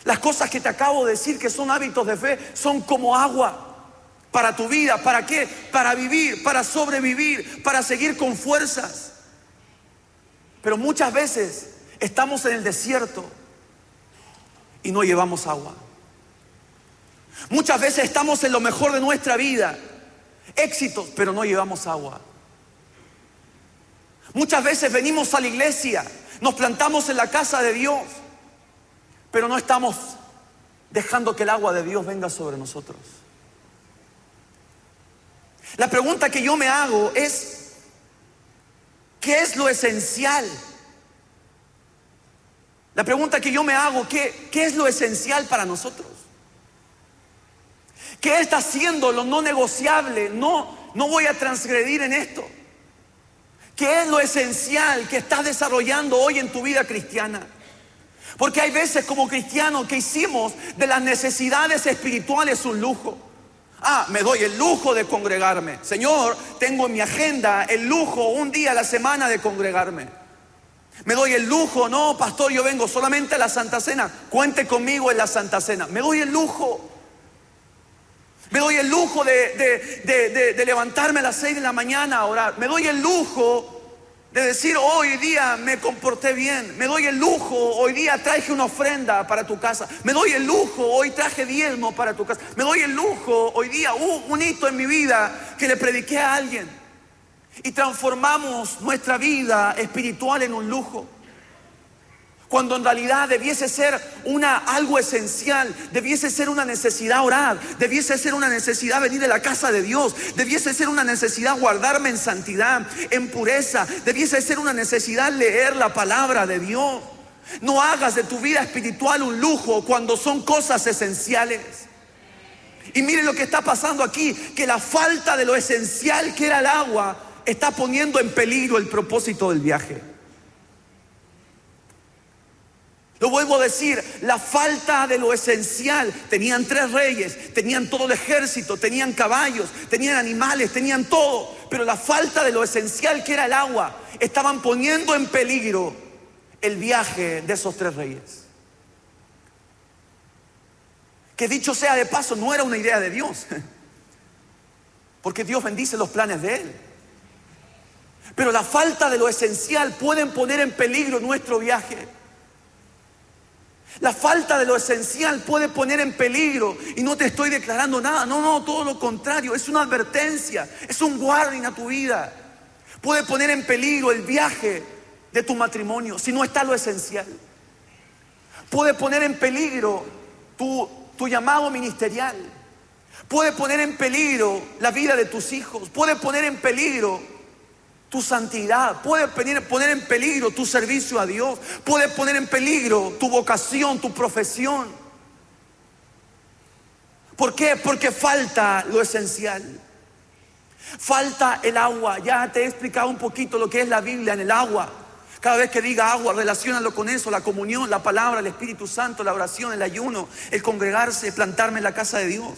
Las cosas que te acabo de decir que son hábitos de fe son como agua para tu vida. ¿Para qué? Para vivir, para sobrevivir, para seguir con fuerzas. Pero muchas veces estamos en el desierto y no llevamos agua. Muchas veces estamos en lo mejor de nuestra vida, éxitos, pero no llevamos agua. Muchas veces venimos a la iglesia, nos plantamos en la casa de Dios, pero no estamos dejando que el agua de Dios venga sobre nosotros. La pregunta que yo me hago es, ¿qué es lo esencial? La pregunta que yo me hago, ¿qué es lo esencial para nosotros? ¿Qué está haciendo lo no negociable? No voy a transgredir en esto. ¿Qué es lo esencial que estás desarrollando hoy en tu vida cristiana? Porque hay veces como cristianos que hicimos de las necesidades espirituales un lujo. Me doy el lujo de congregarme. Señor, tengo en mi agenda el lujo un día a la semana de congregarme. Me doy el lujo, no, pastor, yo vengo solamente a la Santa Cena. Cuente conmigo en la Santa Cena. Me doy el lujo. Me doy el lujo de levantarme a las 6 de la mañana a orar. Me doy el lujo de decir, hoy día me comporté bien. Me doy el lujo, hoy día traje una ofrenda para tu casa. Me doy el lujo, hoy traje diezmo para tu casa. Me doy el lujo, hoy día un hito en mi vida que le prediqué a alguien. Y transformamos nuestra vida espiritual en un lujo, cuando en realidad debiese ser algo esencial. Debiese ser una necesidad orar, debiese ser una necesidad venir a la casa de Dios, debiese ser una necesidad guardarme en santidad, en pureza, debiese ser una necesidad leer la palabra de Dios. No hagas de tu vida espiritual un lujo cuando son cosas esenciales. Y miren lo que está pasando aquí, que la falta de lo esencial que era el agua está poniendo en peligro el propósito del viaje. Lo vuelvo a decir, la falta de lo esencial. Tenían 3 reyes, tenían todo el ejército, tenían caballos, tenían animales, tenían todo. Pero la falta de lo esencial que era el agua, estaban poniendo en peligro el viaje de esos 3 reyes. Que dicho sea de paso, no era una idea de Dios, porque Dios bendice los planes de Él. Pero la falta de lo esencial pueden poner en peligro nuestro viaje. La falta de lo esencial puede poner en peligro, y no te estoy declarando nada, no, todo lo contrario, es una advertencia, es un warning a tu vida. Puede poner en peligro el viaje de tu matrimonio si no está lo esencial. Puede poner en peligro tu llamado ministerial. Puede poner en peligro la vida de tus hijos. Puede poner en peligro tu santidad. Puede poner en peligro tu servicio a Dios. Puede poner en peligro tu vocación, tu profesión. ¿Por qué? Porque falta lo esencial. Falta el agua. Ya te he explicado un poquito lo que es la Biblia en el agua. Cada vez que diga agua, relaciónalo con eso: la comunión, la palabra, el Espíritu Santo, la oración, el ayuno, el congregarse, plantarme en la casa de Dios.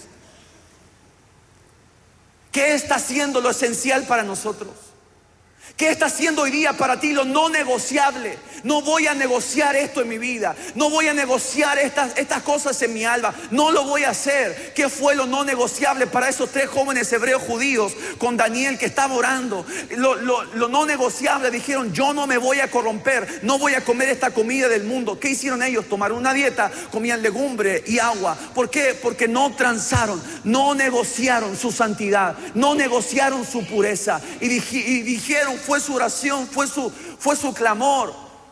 ¿Qué está haciendo lo esencial para nosotros? ¿Qué está haciendo hoy día para ti lo no negociable? No voy a negociar esto en mi vida. No voy a negociar estas cosas en mi alma. No lo voy a hacer. ¿Qué fue lo no negociable para esos 3 jóvenes hebreos judíos con Daniel que estaba orando? Lo no negociable, dijeron: yo no me voy a corromper. No voy a comer esta comida del mundo. ¿Qué hicieron ellos? Tomaron una dieta, comían legumbre y agua. ¿Por qué? Porque no transaron, no negociaron su santidad, no negociaron su pureza. Y dijeron, fue su oración, fue su clamor: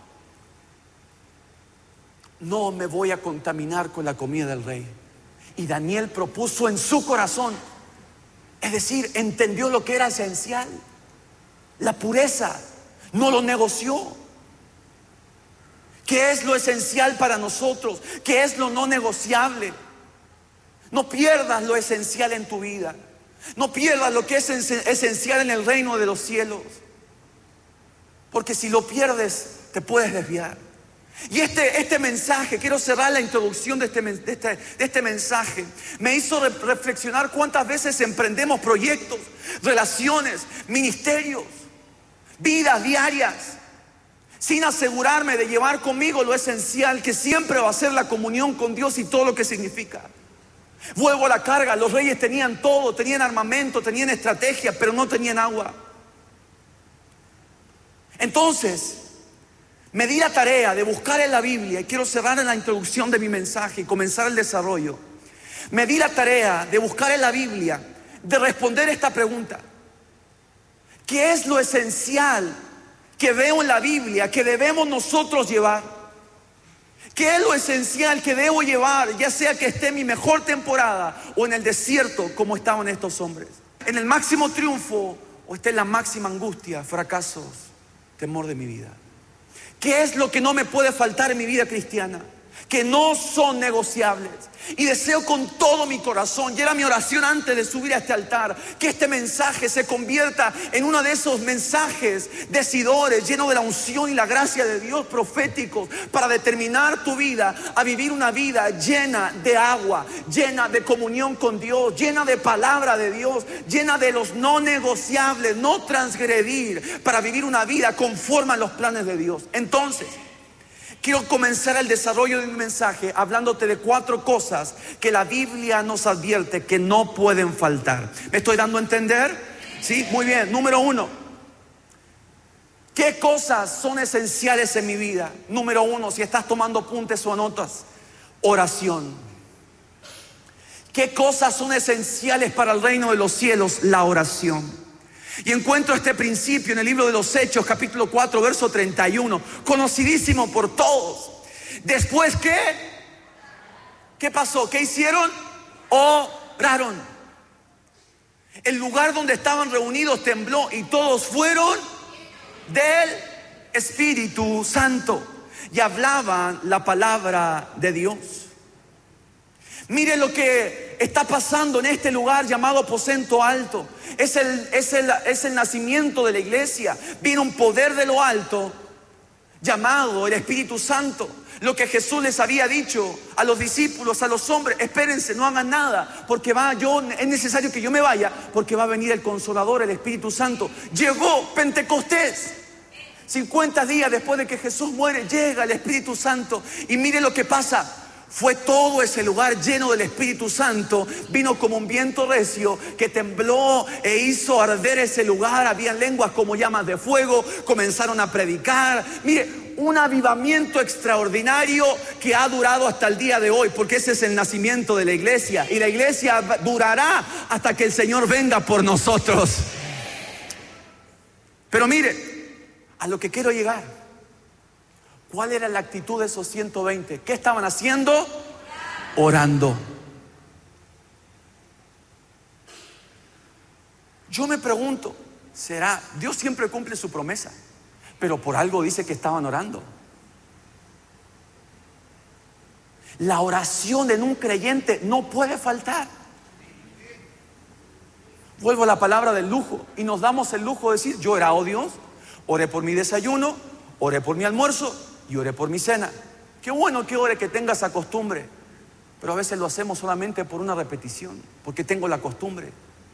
no me voy a contaminar con la comida del rey. Y Daniel propuso en su corazón, es decir, entendió lo que era esencial, la pureza, no lo negoció. ¿Qué es lo esencial para nosotros? ¿Qué es lo no negociable? No pierdas lo esencial en tu vida. No pierdas lo que es esencial en el reino de los cielos, porque si lo pierdes te puedes desviar. Y este mensaje, quiero cerrar la introducción de este mensaje, me hizo reflexionar cuántas veces emprendemos proyectos, relaciones, ministerios, vidas diarias, sin asegurarme de llevar conmigo lo esencial que siempre va a ser la comunión con Dios y todo lo que significa. Vuelvo a la carga. Los reyes tenían todo, tenían armamento, tenían estrategia, pero no tenían agua. Entonces me di la tarea de buscar en la Biblia, y quiero cerrar en la introducción de mi mensaje y comenzar el desarrollo. Me di la tarea de buscar en la Biblia, de responder esta pregunta: ¿qué es lo esencial que veo en la Biblia que debemos nosotros llevar? ¿Qué es lo esencial que debo llevar, ya sea que esté en mi mejor temporada o en el desierto como estaban estos hombres? En el máximo triunfo o esté en la máxima angustia, fracasos, temor de mi vida. ¿Qué es lo que no me puede faltar en mi vida cristiana? Que no son negociables. Y deseo con todo mi corazón, y era mi oración antes de subir a este altar, que este mensaje se convierta en uno de esos mensajes decidores, llenos de la unción y la gracia de Dios, proféticos, para determinar tu vida a vivir una vida llena de agua, llena de comunión con Dios, llena de palabra de Dios, llena de los no negociables, no transgredir, para vivir una vida conforme a los planes de Dios. Entonces, quiero comenzar el desarrollo de mi mensaje hablándote de 4 cosas que la Biblia nos advierte que no pueden faltar. ¿Me estoy dando a entender? Sí, muy bien. Número 1. ¿Qué cosas son esenciales en mi vida? Número 1, si estás tomando apuntes o notas: oración. ¿Qué cosas son esenciales para el reino de los cielos? La oración. Y encuentro este principio en el libro de los Hechos, capítulo 4, verso 31, conocidísimo por todos. Después, ¿qué pasó? ¿Qué hicieron? Oraron. El lugar donde estaban reunidos tembló y todos fueron del Espíritu Santo y hablaban la palabra de Dios. Mire lo que está pasando en este lugar llamado aposento alto. Es el nacimiento de la iglesia. Viene un poder de lo alto llamado el Espíritu Santo. Lo que Jesús les había dicho a los discípulos, a los hombres: espérense, no hagan nada, porque es necesario que yo me vaya, porque va a venir el Consolador, el Espíritu Santo. Llegó Pentecostés. 50 días después de que Jesús muere, llega el Espíritu Santo. Y mire lo que pasa. Fue todo ese lugar lleno del Espíritu Santo. Vino como un viento recio que tembló e hizo arder ese lugar. Habían lenguas como llamas de fuego. Comenzaron a predicar. Mire, un avivamiento extraordinario que ha durado hasta el día de hoy, porque ese es el nacimiento de la iglesia. Y la iglesia durará hasta que el Señor venga por nosotros. Pero mire, a lo que quiero llegar: ¿cuál era la actitud de esos 120? ¿Qué estaban haciendo? Orando. Yo me pregunto, ¿será? Dios siempre cumple su promesa, pero por algo dice que estaban orando. La oración en un creyente no puede faltar. Vuelvo a la palabra del lujo, y nos damos el lujo de decir: yo oré, oh Dios, oré por mi desayuno, oré por mi almuerzo y oré por mi cena. Qué bueno que ore, que tenga esa costumbre. Pero a veces lo hacemos solamente por una repetición, porque tengo la costumbre.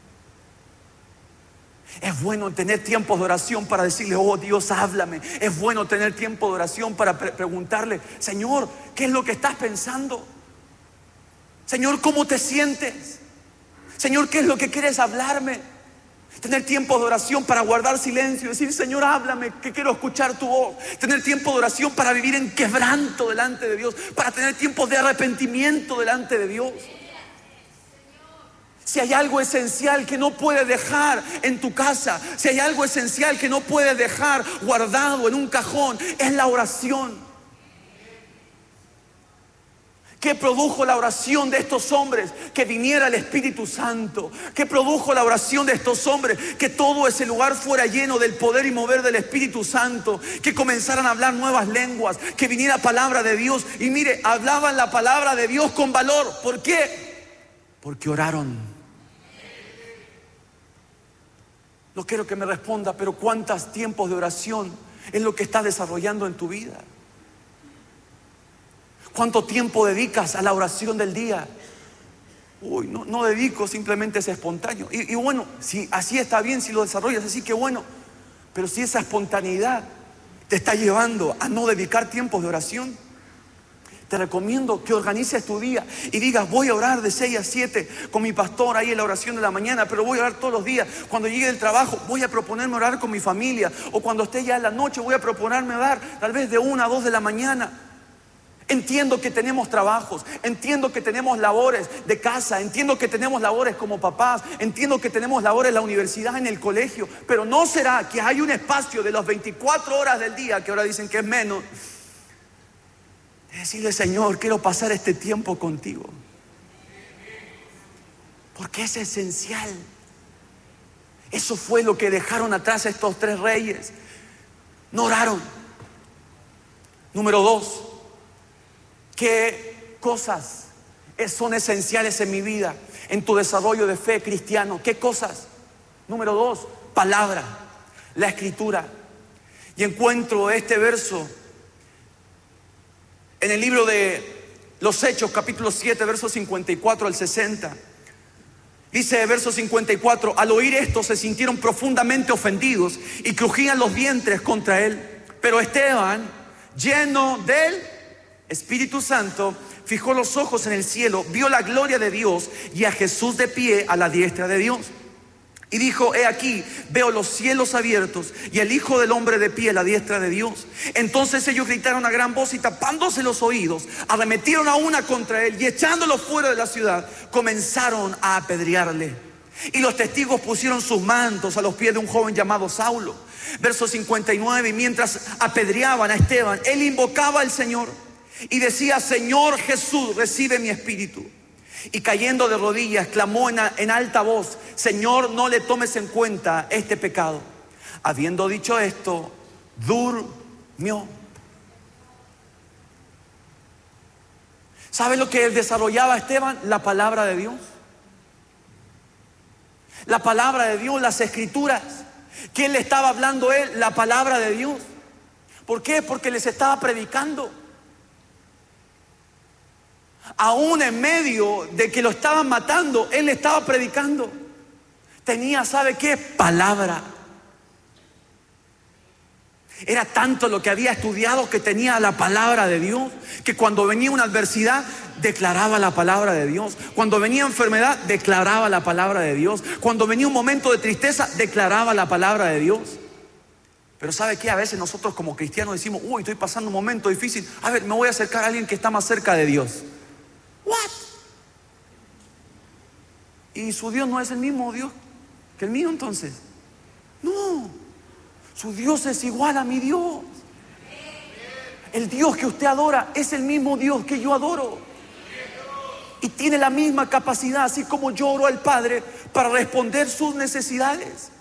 Es bueno tener tiempos de oración para decirle: oh Dios, háblame. Es bueno tener tiempo de oración para preguntarle: Señor, ¿qué es lo que estás pensando? Señor, ¿cómo te sientes? Señor, ¿qué es lo que quieres hablarme? Tener tiempo de oración para guardar silencio y decir: Señor, háblame, que quiero escuchar tu voz. Tener tiempo de oración para vivir en quebranto delante de Dios, para tener tiempos de arrepentimiento delante de Dios. Si hay algo esencial que no puedes dejar en tu casa, si hay algo esencial que no puedes dejar guardado en un cajón, es la oración. ¿Qué produjo la oración de estos hombres? Que viniera el Espíritu Santo. ¿Qué produjo la oración de estos hombres? Que todo ese lugar fuera lleno del poder y mover del Espíritu Santo. Que comenzaran a hablar nuevas lenguas. Que viniera palabra de Dios. Y mire, hablaban la palabra de Dios con valor. ¿Por qué? Porque oraron. No quiero que me responda, pero ¿cuántos tiempos de oración es lo que estás desarrollando en tu vida? ¿Cuánto tiempo dedicas a la oración del día? Uy, no dedico, simplemente es espontáneo. Y bueno, si así está bien, si lo desarrollas así, que bueno. Pero si esa espontaneidad te está llevando a no dedicar tiempos de oración, te recomiendo que organices tu día y digas: voy a orar de 6 a 7 con mi pastor ahí en la oración de la mañana, pero voy a orar todos los días. Cuando llegue del trabajo voy a proponerme orar con mi familia, o cuando esté ya en la noche voy a proponerme orar tal vez de 1 a 2 de la mañana. Entiendo que tenemos trabajos, entiendo que tenemos labores de casa, entiendo que tenemos labores como papás, entiendo que tenemos labores en la universidad, en el colegio, pero ¿no será que hay un espacio de las 24 horas del día, que ahora dicen que es menos, de decirle: Señor, quiero pasar este tiempo contigo? Porque es esencial. Eso fue lo que dejaron atrás estos 3 reyes. No oraron. Número 2, ¿qué cosas son esenciales en mi vida, en tu desarrollo de fe cristiano? ¿Qué cosas? Número 2, palabra, la escritura. Y encuentro este verso en el libro de los Hechos, capítulo 7, versos 54 al 60. Dice, verso 54: al oír esto se sintieron profundamente ofendidos y crujían los vientres contra él. Pero Esteban, lleno del Espíritu Santo, fijó los ojos en el cielo, vio la gloria de Dios y a Jesús de pie a la diestra de Dios. Y dijo: he aquí, veo los cielos abiertos y el Hijo del Hombre de pie a la diestra de Dios. Entonces ellos gritaron a gran voz y, tapándose los oídos, arremetieron a una contra él y, echándolo fuera de la ciudad, comenzaron a apedrearle. Y los testigos pusieron sus mantos a los pies de un joven llamado Saulo. Verso 59: y mientras apedreaban a Esteban, él invocaba al Señor y decía: Señor Jesús, recibe mi espíritu. Y cayendo de rodillas, clamó en alta voz: Señor, no le tomes en cuenta este pecado. Habiendo dicho esto, durmió. ¿Sabe lo que desarrollaba Esteban? La palabra de Dios. La palabra de Dios, las escrituras. ¿Quién le estaba hablando él? La palabra de Dios. ¿Por qué? Porque les estaba predicando. Aún en medio de que lo estaban matando, él le estaba predicando. Tenía, ¿sabe qué? Palabra. Era tanto lo que había estudiado que tenía la palabra de Dios, que cuando venía una adversidad, declaraba la palabra de Dios. Cuando venía enfermedad, declaraba la palabra de Dios. Cuando venía un momento de tristeza, declaraba la palabra de Dios. Pero ¿sabe qué? A veces nosotros como cristianos decimos: uy, estoy pasando un momento difícil. A ver, me voy a acercar a alguien que está más cerca de Dios. ¿What? ¿Y su Dios no es el mismo Dios que el mío entonces? No, su Dios es igual a mi Dios. El Dios que usted adora es el mismo Dios que yo adoro. Y tiene la misma capacidad, así como yo oro al Padre para responder sus necesidades.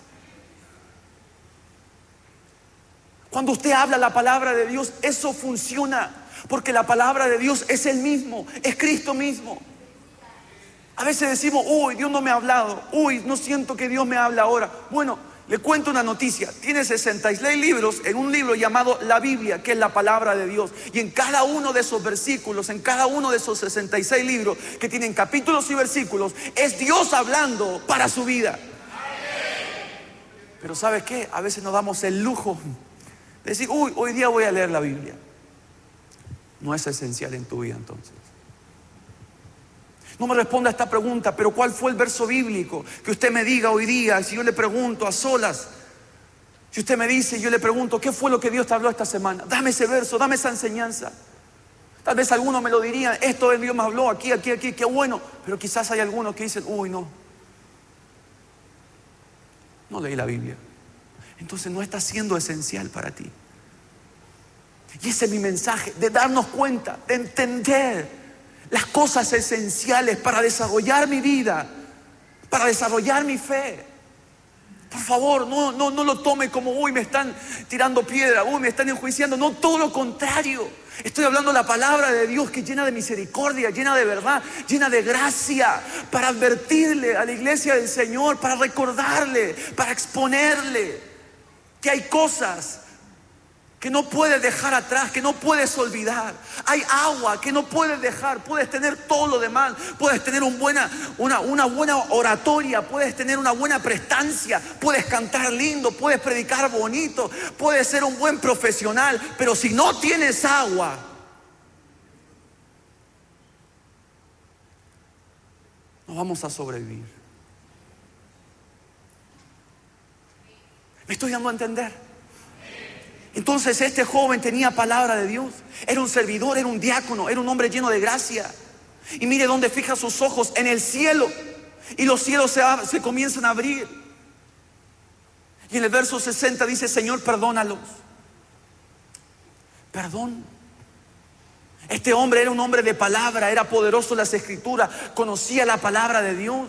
Cuando usted habla la palabra de Dios, eso funciona. Porque la palabra de Dios es el mismo, es Cristo mismo. A veces decimos: uy, Dios no me ha hablado. Uy, no siento que Dios me habla ahora. Bueno, le cuento una noticia. Tiene 66 libros en un libro llamado la Biblia, que es la palabra de Dios. Y en cada uno de esos versículos, en cada uno de esos 66 libros que tienen capítulos y versículos, es Dios hablando para su vida. Pero ¿sabes qué? A veces nos damos el lujo de decir: uy, hoy día voy a leer la Biblia. No es esencial en tu vida entonces. No me responda a esta pregunta: pero ¿cuál fue el verso bíblico que usted me diga hoy día? Si yo le pregunto a solas, si usted me dice, yo le pregunto: ¿qué fue lo que Dios te habló esta semana? Dame ese verso, dame esa enseñanza. Tal vez algunos me lo dirían: esto Dios me habló aquí, qué bueno. Pero quizás hay algunos que dicen: uy, no leí la Biblia. Entonces no está siendo esencial para ti. Y ese es mi mensaje, de darnos cuenta, de entender las cosas esenciales para desarrollar mi vida, para desarrollar mi fe. Por favor, no lo tome como: uy, me están tirando piedra, uy, me están enjuiciando. No, todo lo contrario. Estoy hablando la palabra de Dios, que es llena de misericordia, llena de verdad, llena de gracia, para advertirle a la iglesia del Señor, para recordarle, para exponerle que hay cosas que no puedes dejar atrás, que no puedes olvidar. Hay agua que no puedes dejar. Puedes tener todo lo demás. Puedes tener una buena oratoria. Puedes tener una buena prestancia. Puedes cantar lindo. Puedes predicar bonito. Puedes ser un buen profesional. Pero si no tienes agua, no vamos a sobrevivir. ¿Me estoy dando a entender? Entonces este joven tenía palabra de Dios. Era un servidor, era un diácono, era un hombre lleno de gracia. Y mire dónde fija sus ojos: en el cielo. Y los cielos se comienzan a abrir. Y en el verso 60 dice: Señor, perdónalos. Perdón. Este hombre era un hombre de palabra, era poderoso en las escrituras, conocía la palabra de Dios.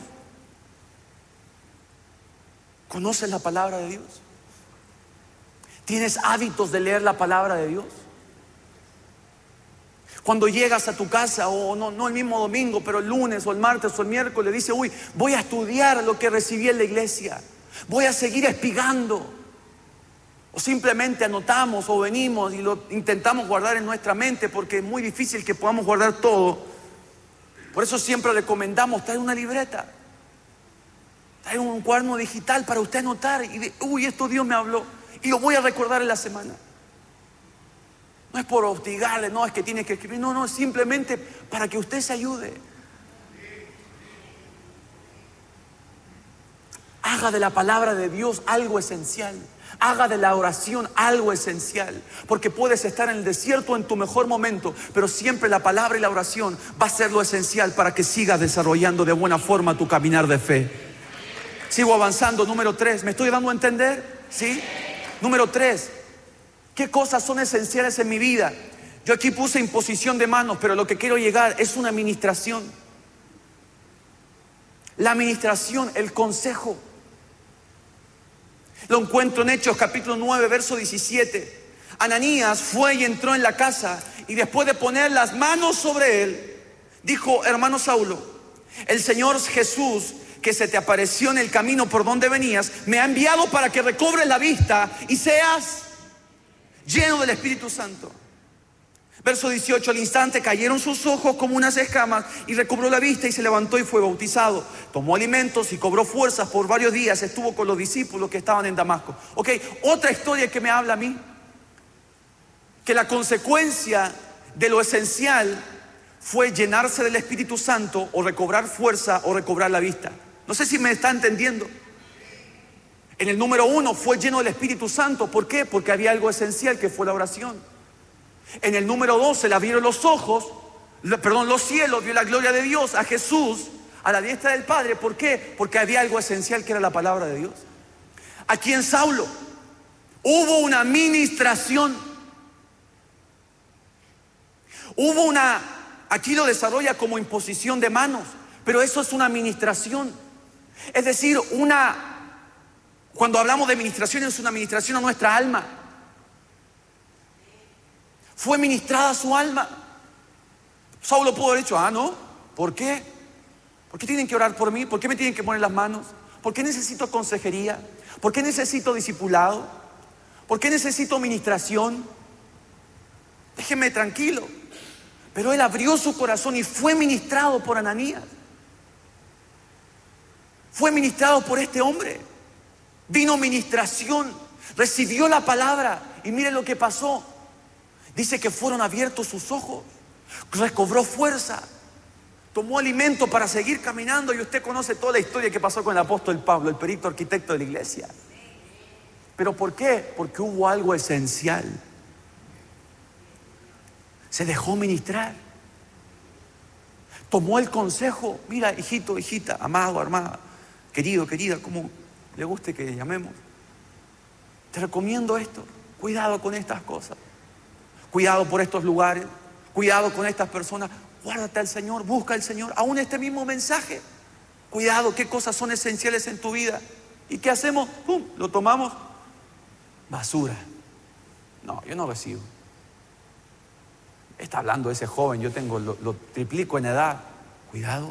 ¿Conoces la palabra de Dios? ¿Tienes hábitos de leer la palabra de Dios? Cuando llegas a tu casa, o no el mismo domingo, pero el lunes o el martes o el miércoles, dice: uy, voy a estudiar lo que recibí en la iglesia, voy a seguir espigando. O simplemente anotamos o venimos y lo intentamos guardar en nuestra mente, porque es muy difícil que podamos guardar todo. Por eso siempre recomendamos traer una libreta, traer un cuaderno digital para usted anotar y uy, esto Dios me habló y lo voy a recordar en la semana. No es por hostigarle, no es que tiene que escribir, no, es simplemente para que usted se ayude. Haga de la palabra de Dios algo esencial. Haga de la oración algo esencial. Porque puedes estar en el desierto en tu mejor momento, pero siempre la palabra y la oración va a ser lo esencial para que sigas desarrollando de buena forma tu caminar de fe. Sigo avanzando. Número 3. ¿Me estoy dando a entender? ¿Sí? Número 3. ¿Qué cosas son esenciales en mi vida? Yo aquí puse imposición de manos, pero lo que quiero llegar es una administración. La administración, el consejo. Lo encuentro en Hechos capítulo 9, verso 17. Ananías fue y entró en la casa, y después de poner las manos sobre él, dijo: hermano Saulo, el Señor Jesús, que se te apareció en el camino por donde venías, me ha enviado para que recobres la vista y seas lleno del Espíritu Santo. Verso 18: al instante cayeron sus ojos como unas escamas, y recobró la vista y se levantó y fue bautizado. Tomó alimentos y cobró fuerzas. Por varios días estuvo con los discípulos que estaban en Damasco. Ok, otra historia que me habla a mí, que la consecuencia de lo esencial fue llenarse del Espíritu Santo, o recobrar fuerza, o recobrar la vista. No sé si me está entendiendo. En el número 1 fue lleno del Espíritu Santo. ¿Por qué? Porque había algo esencial, que fue la oración. En el número 2 se le abrieron los ojos, los cielos, vio la gloria de Dios, a Jesús a la diestra del Padre. ¿Por qué? Porque había algo esencial, que era la palabra de Dios. Aquí en Saulo hubo una ministración. Aquí lo desarrolla como imposición de manos, pero eso es una administración. Es decir, cuando hablamos de administración, es una administración a nuestra alma. Fue ministrada su alma. Saulo pudo haber dicho: no, ¿por qué? ¿Por qué tienen que orar por mí? ¿Por qué me tienen que poner las manos? ¿Por qué necesito consejería? ¿Por qué necesito discipulado? ¿Por qué necesito ministración? Déjenme tranquilo. Pero él abrió su corazón y fue ministrado por Ananías. Fue ministrado por este hombre. Vino ministración, recibió la palabra, y mire lo que pasó. Dice que fueron abiertos sus ojos, recobró fuerza, tomó alimento para seguir caminando. Y usted conoce toda la historia que pasó con el apóstol Pablo, el perito arquitecto de la iglesia. ¿Pero por qué? Porque hubo algo esencial. Se dejó ministrar. Tomó el consejo. Mira, hijito, hijita, amado, amada, querido, querida, como le guste que llamemos, te recomiendo esto. Cuidado con estas cosas. Cuidado por estos lugares. Cuidado con estas personas. Guárdate al Señor, busca al Señor. Aún este mismo mensaje. Cuidado, qué cosas son esenciales en tu vida. ¿Y qué hacemos? ¡Pum! Lo tomamos. Basura. No, yo no recibo. Está hablando de ese joven, yo tengo, lo triplico en edad. Cuidado.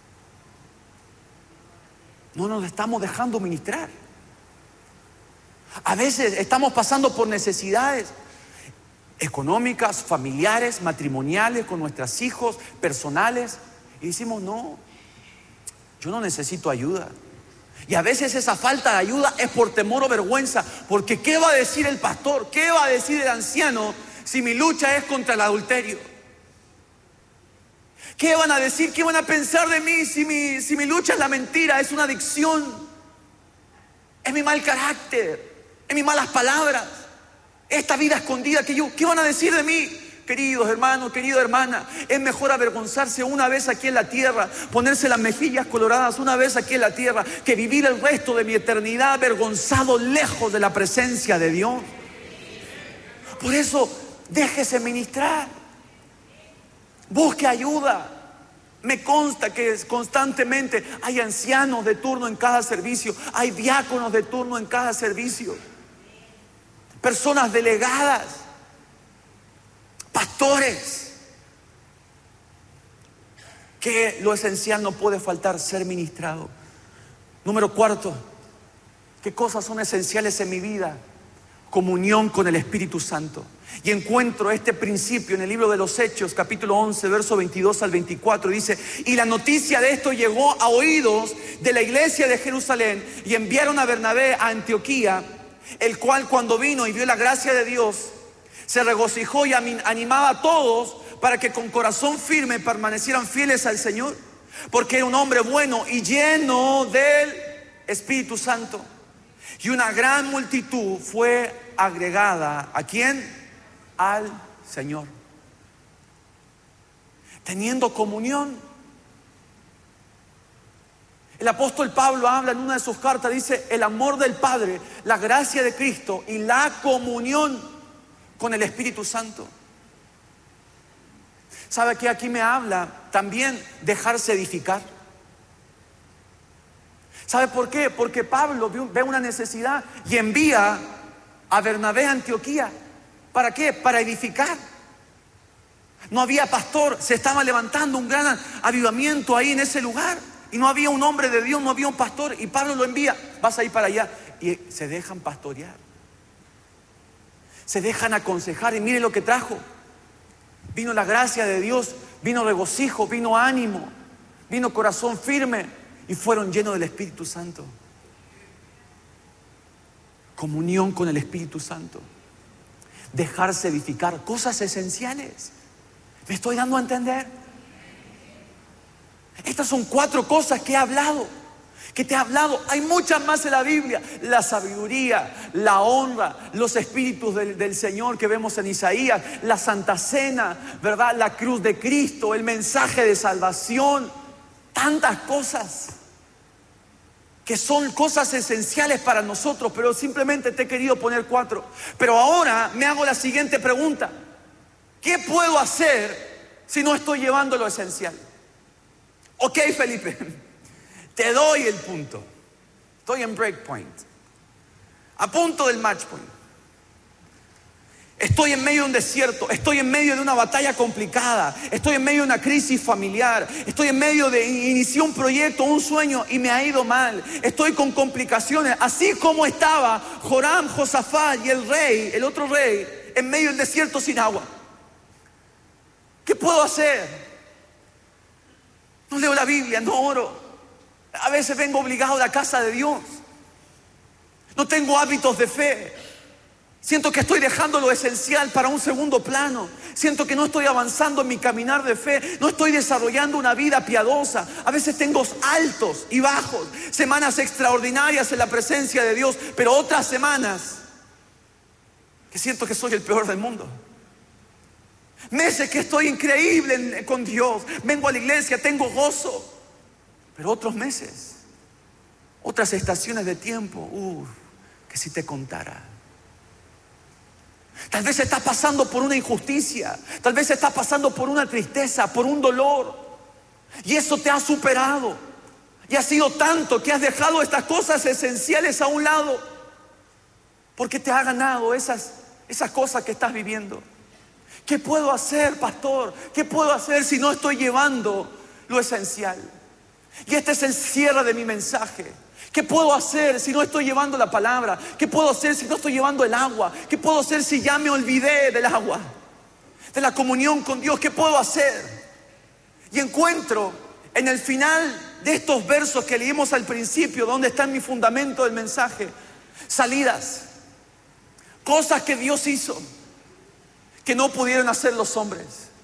No nos estamos dejando ministrar. A veces estamos pasando por necesidades económicas, familiares, matrimoniales, con nuestros hijos, personales, y decimos, no, yo no necesito ayuda. Y a veces esa falta de ayuda es por temor o vergüenza, porque ¿qué va a decir el pastor? ¿Qué va a decir el anciano si mi lucha es contra el adulterio? ¿Qué van a decir? ¿Qué van a pensar de mí si mi lucha es la mentira, es una adicción, es mi mal carácter, es mis malas palabras, esta vida escondida que yo? ¿Qué van a decir de mí? Queridos hermanos, querida hermana, es mejor avergonzarse una vez aquí en la tierra, ponerse las mejillas coloradas una vez aquí en la tierra, que vivir el resto de mi eternidad avergonzado lejos de la presencia de Dios. Por eso, déjese ministrar, busque ayuda. Me consta que constantemente hay ancianos de turno en cada servicio, hay diáconos de turno en cada servicio, personas delegadas, pastores, que lo esencial no puede faltar: ser ministrado. Número 4, ¿qué cosas son esenciales en mi vida? Comunión con el Espíritu Santo. Y encuentro este principio en el libro de los Hechos, capítulo 11, verso 22 al 24. Dice: y la noticia de esto llegó a oídos de la iglesia de Jerusalén, y enviaron a Bernabé a Antioquía, el cual, cuando vino y vio la gracia de Dios, se regocijó y animaba a todos para que con corazón firme permanecieran fieles al Señor, porque era un hombre bueno y lleno del Espíritu Santo. Y una gran multitud fue agregada, ¿a quién? Al Señor. Teniendo comunión. El apóstol Pablo habla en una de sus cartas, dice: el amor del Padre, la gracia de Cristo y la comunión con el Espíritu Santo. ¿Sabe qué? Aquí me habla también dejarse edificar. ¿Sabe por qué? Porque Pablo ve una necesidad y envía a Bernabé a Antioquía. ¿Para qué? Para edificar. No había pastor, se estaba levantando un gran avivamiento ahí en ese lugar, y no había un hombre de Dios, no había un pastor, y Pablo lo envía: vas a ir para allá. Y se dejan pastorear, se dejan aconsejar, y mire lo que trajo. Vino la gracia de Dios, vino regocijo, vino ánimo, vino corazón firme, y fueron llenos del Espíritu Santo. Comunión con el Espíritu Santo, dejarse edificar, cosas esenciales. ¿Me estoy dando a entender? Estas son 4 cosas que he hablado, que te he hablado. Hay muchas más en la Biblia: la sabiduría, la honra, los espíritus del Señor que vemos en Isaías, la Santa Cena, ¿verdad? La cruz de Cristo, el mensaje de salvación. Tantas cosas que son cosas esenciales para nosotros, pero simplemente te he querido poner 4. Pero ahora me hago la siguiente pregunta: ¿qué puedo hacer si no estoy llevando lo esencial? Ok, Felipe, te doy el punto. Estoy en breakpoint, a punto del match point. Estoy en medio de un desierto, estoy en medio de una batalla complicada, estoy en medio de una crisis familiar, estoy en medio de iniciar un proyecto, un sueño, y me ha ido mal. Estoy con complicaciones, así como estaba Joram, Josafat y el otro rey, en medio del desierto sin agua. ¿Qué puedo hacer? No leo la Biblia, no oro. A veces vengo obligado a la casa de Dios. No tengo hábitos de fe. Siento que estoy dejando lo esencial para un segundo plano. Siento que no estoy avanzando en mi caminar de fe. No estoy desarrollando una vida piadosa. A veces tengo altos y bajos, semanas extraordinarias en la presencia de Dios, pero otras semanas que siento que soy el peor del mundo. Meses que estoy increíble con Dios, vengo a la iglesia, tengo gozo, pero otros meses, otras estaciones de tiempo, que si te contara. Tal vez estás pasando por una injusticia, tal vez estás pasando por una tristeza, por un dolor, y eso te ha superado, y ha sido tanto que has dejado estas cosas esenciales a un lado, porque te ha ganado esas cosas que estás viviendo. ¿Qué puedo hacer, pastor? ¿Qué puedo hacer si no estoy llevando lo esencial? Y este es el cierre de mi mensaje. ¿Qué puedo hacer si no estoy llevando la palabra? ¿Qué puedo hacer si no estoy llevando el agua? ¿Qué puedo hacer si ya me olvidé del agua? De la comunión con Dios. ¿Qué puedo hacer? Y encuentro en el final de estos versos que leímos al principio, donde está mi fundamento del mensaje, salidas, cosas que Dios hizo que no pudieron hacer los hombres.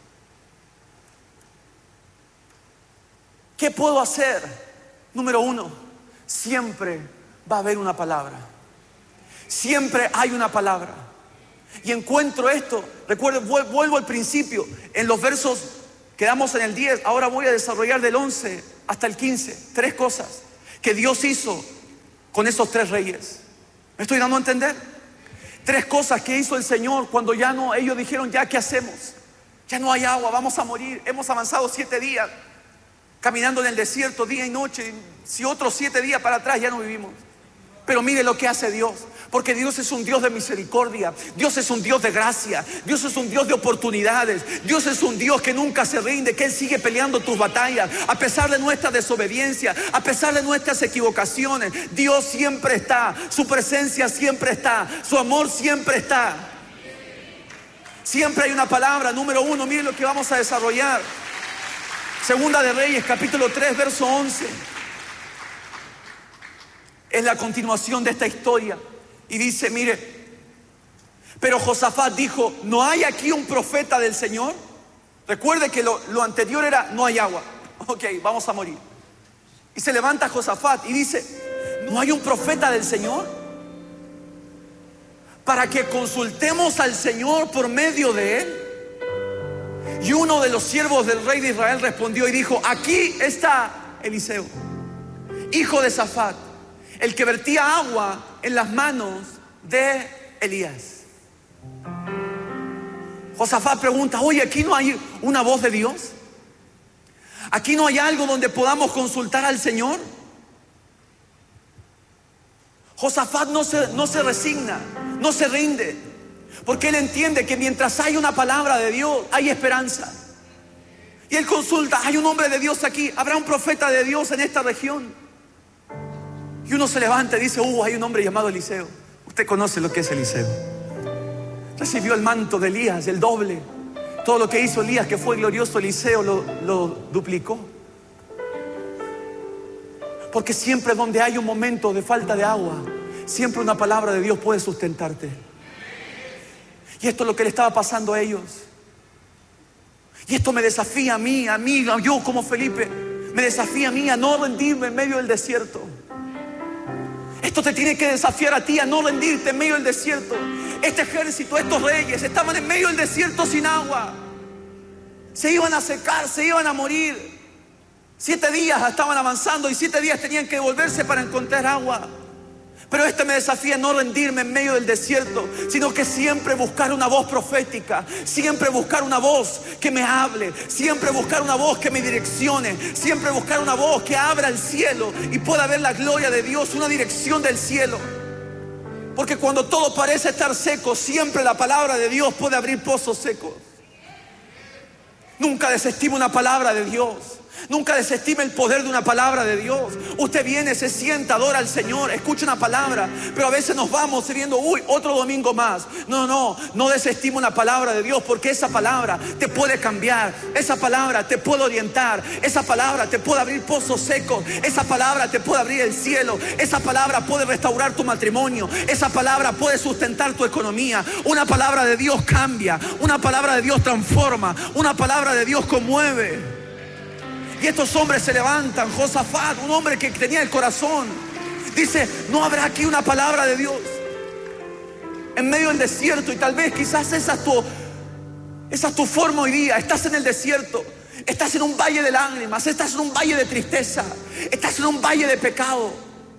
¿Qué puedo hacer? Número uno, siempre va a haber una palabra. Siempre hay una palabra. Y encuentro esto, recuerden, vuelvo al principio, en los versos, quedamos en el 10, ahora voy a desarrollar del 11 hasta el 15, 3 cosas que Dios hizo con esos 3 reyes. ¿Me estoy dando a entender? 3 cosas que hizo el Señor cuando ya no, ellos dijeron, ya, ¿qué hacemos? Ya no hay agua, vamos a morir. Hemos avanzado 7 días caminando en el desierto día y noche. Si otros 7 días para atrás ya no vivimos. Pero mire lo que hace Dios, porque Dios es un Dios de misericordia, Dios es un Dios de gracia, Dios es un Dios de oportunidades, Dios es un Dios que nunca se rinde, que Él sigue peleando tus batallas, a pesar de nuestra desobediencia, a pesar de nuestras equivocaciones. Dios siempre está, su presencia siempre está, su amor siempre está. Siempre hay una palabra. Número 1, miren lo que vamos a desarrollar. Segunda de Reyes, capítulo 3, verso 11. Es la continuación de esta historia. Y dice, mire, pero Josafat dijo, ¿no hay aquí un profeta del Señor? Recuerde que lo anterior era, no hay agua. Ok, vamos a morir. Y se levanta Josafat y dice, ¿no hay un profeta del Señor? Para que consultemos al Señor por medio de él. Y uno de los siervos del rey de Israel respondió y dijo, aquí está Eliseo, hijo de Safat, el que vertía agua en las manos de Elías. Josafat pregunta, oye, ¿aquí no hay una voz de Dios? ¿Aquí no hay algo donde podamos consultar al Señor? Josafat no se resigna, no se rinde, porque él entiende que mientras hay una palabra de Dios, hay esperanza. Y él consulta, hay un hombre de Dios aquí, habrá un profeta de Dios en esta región. Y uno se levanta y dice, hay un hombre llamado Eliseo. Usted conoce lo que es Eliseo. Recibió el manto de Elías, el doble. Todo lo que hizo Elías, que fue glorioso, Eliseo lo duplicó. Porque siempre donde hay un momento de falta de agua, siempre una palabra de Dios puede sustentarte. Y esto es lo que le estaba pasando a ellos. Y esto me desafía a mí, yo como Felipe, me desafía a mí a no rendirme en medio del desierto. Esto te tiene que desafiar a ti a no rendirte en medio del desierto. Este ejército, estos reyes estaban en medio del desierto sin agua. Se iban a secar, se iban a morir. 7 días estaban avanzando y 7 días tenían que devolverse para encontrar agua. Pero me desafía a no rendirme en medio del desierto, sino que siempre buscar una voz profética, siempre buscar una voz que me hable, siempre buscar una voz que me direccione, siempre buscar una voz que abra el cielo y pueda ver la gloria de Dios, una dirección del cielo. Porque cuando todo parece estar seco, siempre la palabra de Dios puede abrir pozos secos. Nunca desestime una palabra de Dios. Nunca desestime el poder de una palabra de Dios. Usted viene, se sienta, adora al Señor, escucha una palabra, pero a veces nos vamos diciendo, otro domingo más. No desestime una palabra de Dios, porque esa palabra te puede cambiar, esa palabra te puede orientar, esa palabra te puede abrir pozos secos, esa palabra te puede abrir el cielo, esa palabra puede restaurar tu matrimonio, esa palabra puede sustentar tu economía. Una palabra de Dios cambia, una palabra de Dios transforma, una palabra de Dios conmueve. Y estos hombres se levantan. Josafat, un hombre que tenía el corazón, dice, no habrá aquí una palabra de Dios en medio del desierto. Y tal vez quizás esa es tu forma hoy día. Estás en el desierto, estás en un valle de lágrimas, estás en un valle de tristeza, estás en un valle de pecado.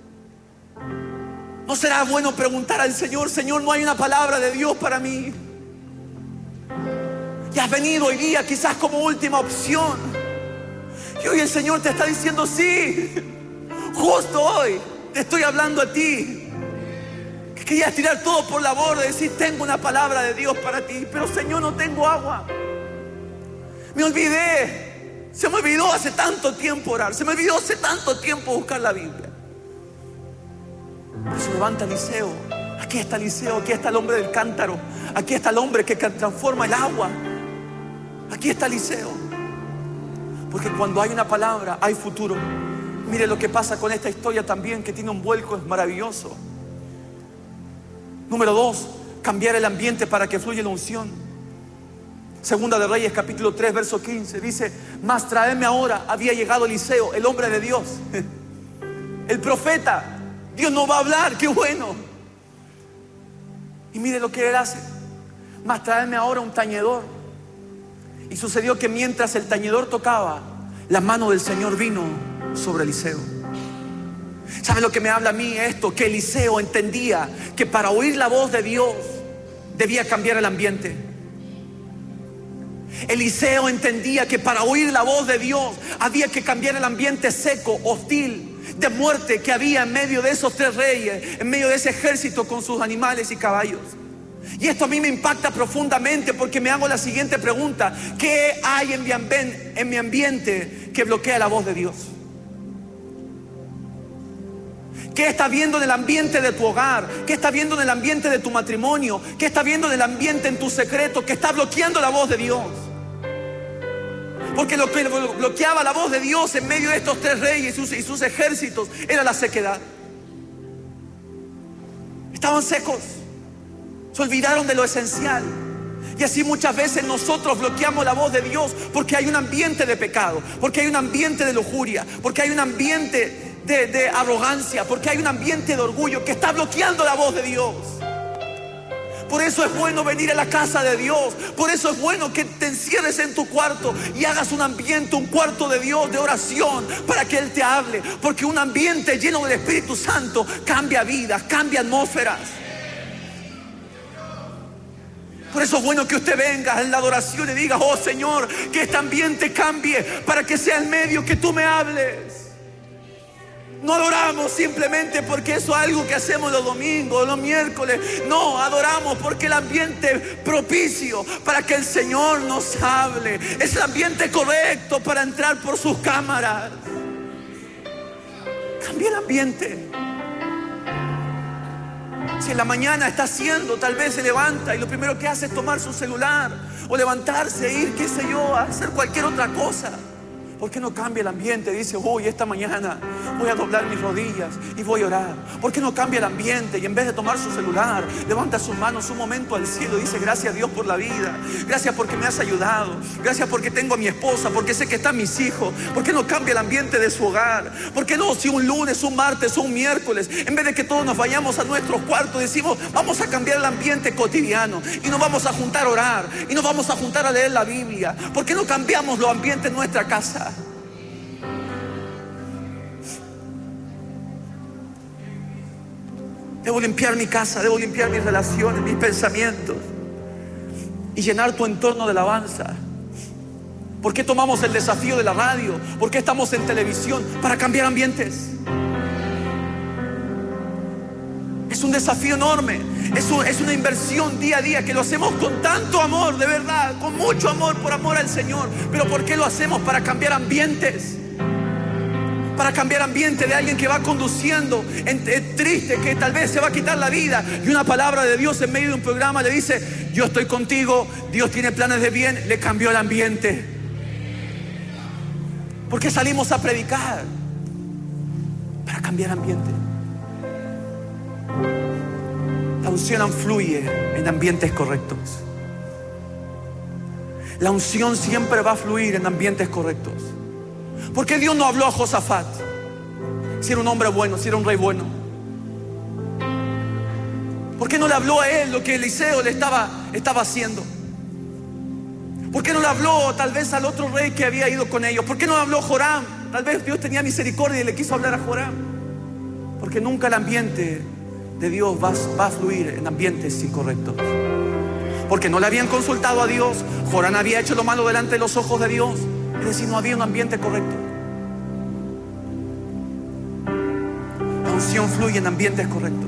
¿No será bueno preguntar al Señor, Señor, no hay una palabra de Dios para mí? Y has venido hoy día quizás como última opción. Y hoy el Señor te está diciendo, sí, justo hoy te estoy hablando a ti. Que querías tirar todo por la borda y decir, tengo una palabra de Dios para ti, pero Señor, no tengo agua. Me olvidé. Se me olvidó hace tanto tiempo orar. Se me olvidó hace tanto tiempo buscar la Biblia. Por eso levanta Eliseo. Aquí está Eliseo, aquí está el hombre del cántaro, aquí está el hombre que transforma el agua. Aquí está Eliseo. Porque cuando hay una palabra, hay futuro. Mire lo que pasa con esta historia también, que tiene un vuelco, es maravilloso. Número 2, cambiar el ambiente para que fluya la unción. Segunda de Reyes, capítulo 3, verso 15, dice: mas traedme ahora. Había llegado Eliseo, el hombre de Dios, el profeta. Dios no va a hablar, qué bueno. Y mire lo que él hace: mas traedme ahora un tañedor. Y sucedió que mientras el tañedor tocaba, la mano del Señor vino sobre Eliseo. ¿Sabe lo que me habla a mí esto? Que Eliseo entendía que para oír la voz de Dios debía cambiar el ambiente. Eliseo entendía que para oír la voz de Dios había que cambiar el ambiente seco, hostil, de muerte que había en medio de esos 3 reyes, en medio de ese ejército con sus animales y caballos. Y esto a mí me impacta profundamente, porque me hago la siguiente pregunta: ¿qué hay en mi ambiente que bloquea la voz de Dios? ¿Qué está viendo en el ambiente de tu hogar? ¿Qué está viendo en el ambiente de tu matrimonio? ¿Qué está viendo en el ambiente en tu secreto que está bloqueando la voz de Dios? Porque lo que bloqueaba la voz de Dios en medio de estos 3 reyes y sus ejércitos era la sequedad. Estaban secos, se olvidaron de lo esencial. Y así muchas veces nosotros bloqueamos la voz de Dios porque hay un ambiente de pecado, porque hay un ambiente de lujuria, porque hay un ambiente de arrogancia, porque hay un ambiente de orgullo que está bloqueando la voz de Dios. Por eso es bueno venir a la casa de Dios. Por eso es bueno que te encierres en tu cuarto y hagas un ambiente, un cuarto de Dios, de oración, para que Él te hable. Porque un ambiente lleno del Espíritu Santo cambia vidas, cambia atmósferas. Por eso es bueno que usted venga en la adoración y diga: oh Señor, que este ambiente cambie para que sea el medio que tú me hables. No adoramos simplemente porque eso es algo que hacemos los domingos, los miércoles. No, adoramos porque el ambiente propicio para que el Señor nos hable. Es el ambiente correcto para entrar por sus cámaras. Cambia el ambiente. Si en la mañana está haciendo, tal vez se levanta y lo primero que hace es tomar su celular o levantarse e ir, qué sé yo, a hacer cualquier otra cosa. ¿Por qué no cambia el ambiente? Dice: uy, esta mañana voy a doblar mis rodillas y voy a orar. ¿Por qué no cambia el ambiente? Y en vez de tomar su celular, levanta sus manos un momento al cielo y dice: gracias Dios por la vida. Gracias porque me has ayudado. Gracias porque tengo a mi esposa, porque sé que están mis hijos. ¿Por qué no cambia el ambiente de su hogar? ¿Por qué no, si un lunes, un martes o un miércoles, en vez de que todos nos vayamos a nuestros cuartos, decimos: vamos a cambiar el ambiente cotidiano y nos vamos a juntar a orar y nos vamos a juntar a leer la Biblia? ¿Por qué no cambiamos los ambientes en nuestra casa? Debo limpiar mi casa, debo limpiar mis relaciones, mis pensamientos y llenar tu entorno de alabanza. ¿Por qué tomamos el desafío de la radio? ¿Por qué estamos en televisión? Para cambiar ambientes. Es un desafío enorme. Es una inversión día a día que lo hacemos con tanto amor, de verdad, con mucho amor, por amor al Señor. Pero ¿por qué lo hacemos? Para cambiar ambientes. Para cambiar ambiente de alguien que va conduciendo triste, que tal vez se va a quitar la vida, y una palabra de Dios en medio de un programa le dice: yo estoy contigo, Dios tiene planes de bien. Le cambió el ambiente. ¿Por qué salimos a predicar? Para cambiar ambiente. La unción fluye en ambientes correctos. La unción siempre va a fluir en ambientes correctos. ¿Por qué Dios no habló a Josafat? Si era un hombre bueno, si era un rey bueno. ¿Por qué no le habló a él lo que Eliseo le estaba haciendo? ¿Por qué no le habló tal vez al otro rey que había ido con ellos? ¿Por qué no le habló a Joram? Tal vez Dios tenía misericordia y le quiso hablar a Joram. Porque nunca el ambiente de Dios va a fluir en ambientes incorrectos. Porque no le habían consultado a Dios. Joram había hecho lo malo delante de los ojos de Dios. Es decir, no había un ambiente correcto. La unción fluye en ambientes correctos.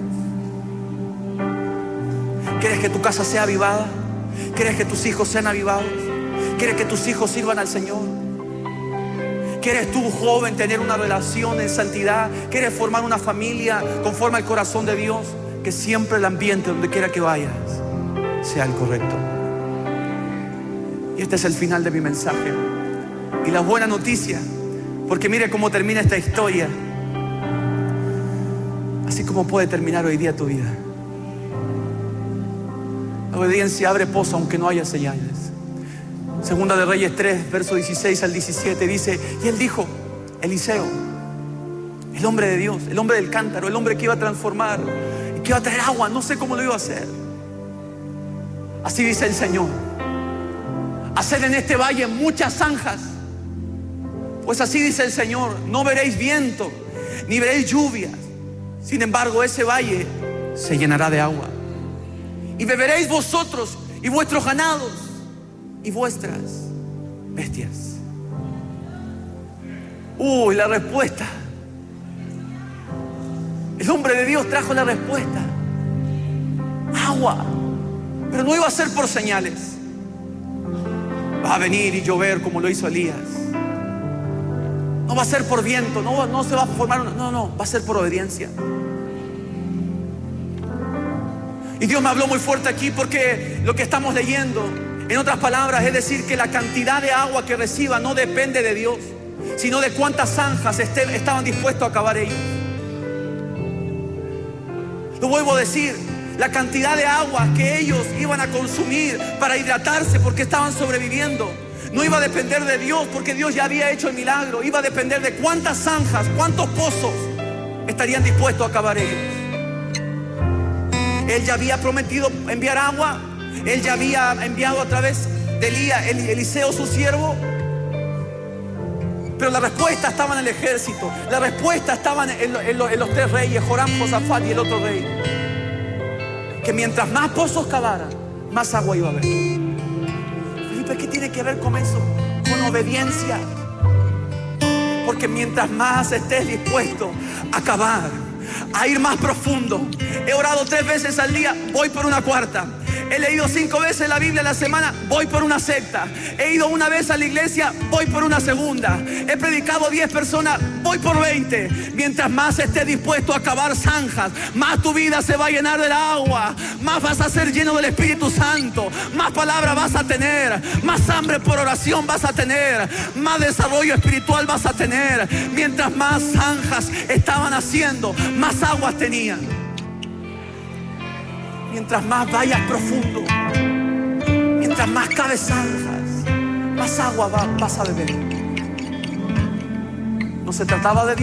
¿Quieres que tu casa sea avivada? ¿Quieres que tus hijos sean avivados? ¿Quieres que tus hijos sirvan al Señor? ¿Quieres tú, joven, tener una relación en santidad? ¿Quieres formar una familia conforme al corazón de Dios? Que siempre el ambiente donde quiera que vayas sea el correcto. Y este es el final de mi mensaje. Y la buena noticia, porque mire cómo termina esta historia, así como puede terminar hoy día tu vida. La obediencia abre pozo aunque no haya señales. Segunda de Reyes 3, verso 16 al 17 dice: y él dijo, Eliseo, el hombre de Dios, el hombre del cántaro, el hombre que iba a transformar, que iba a traer agua, no sé cómo lo iba a hacer. Así dice el Señor: haced en este valle muchas zanjas. Pues así dice el Señor: no veréis viento, ni veréis lluvias. Sin embargo, ese valle se llenará de agua. Y beberéis vosotros y vuestros ganados y vuestras bestias. Uy, la respuesta. El hombre de Dios trajo la respuesta: agua. Pero no iba a ser por señales. Va a venir y llover como lo hizo Elías. No va a ser por viento, no se va a formar no, va a ser por obediencia. Y Dios me habló muy fuerte aquí, porque lo que estamos leyendo, en otras palabras, es decir, que la cantidad de agua que reciba no depende de Dios, sino de cuántas zanjas estaban dispuestos a cavar ellos. Lo vuelvo a decir: la cantidad de agua que ellos iban a consumir para hidratarse, porque estaban sobreviviendo, no iba a depender de Dios, porque Dios ya había hecho el milagro. Iba a depender de cuántas zanjas, cuántos pozos estarían dispuestos a cavar ellos. Él ya había prometido enviar agua. Él ya había enviado a través de Eliseo, su siervo. Pero la respuesta estaba en el ejército. La respuesta estaba en los tres reyes, Joram, Josafat y el otro rey. Que mientras más pozos cavaran, más agua iba a haber. Felipe, ¿qué tiene que ver con eso? Con obediencia. Porque mientras más estés dispuesto a cavar, a ir más profundo. He orado 3 veces al día, voy por una cuarta. He leído 5 veces la Biblia a la semana, voy por una sexta. He ido una vez a la iglesia, voy por una segunda. He predicado 10 personas, voy por 20. Mientras más estés dispuesto a cavar zanjas, más tu vida se va a llenar del agua, más vas a ser lleno del Espíritu Santo, más palabra vas a tener, más hambre por oración vas a tener, más desarrollo espiritual vas a tener. Mientras más zanjas estaban haciendo, más aguas tenían. Mientras más vayas profundo, mientras más caves zanjas, más agua vas a beber. No se trataba de Dios.